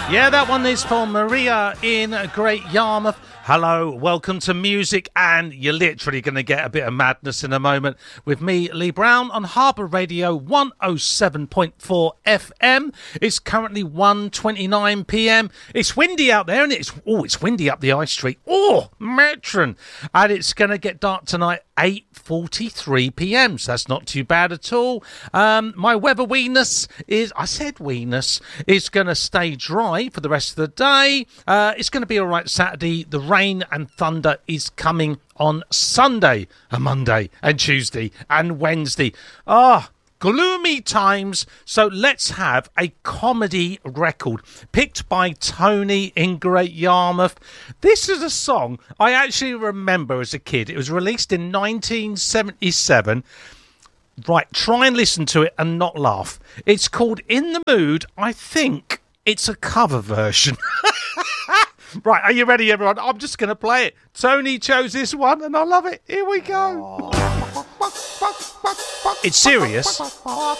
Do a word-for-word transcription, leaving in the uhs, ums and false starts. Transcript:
Yeah, that one is for Maria in Great Yarmouth. Hello, welcome to Music, and you're literally going to get a bit of madness in a moment with me, Lee Brown, on Harbour Radio one oh seven point four F M. It's currently one twenty-nine p m. It's windy out there, and it's oh, it's windy up the high street. Oh, Metron. And it's going to get dark tonight, eight forty-three p m, so that's not too bad at all. Um, my weather weenus is, I said weenus, is going to stay dry for the rest of the day. Uh, it's going to be all right Saturday. The rain and thunder is coming on Sunday, and Monday, and Tuesday, and Wednesday. Ah, gloomy times. So let's have a comedy record picked by Tony in Great Yarmouth. This is a song I actually remember as a kid. It was released in nineteen seventy-seven. Right, try and listen to it and not laugh. It's called In the Mood. I think it's a cover version. Right, are you ready, everyone? I'm just going to play it. Tony chose this one, and I love it. Here we go. It's serious.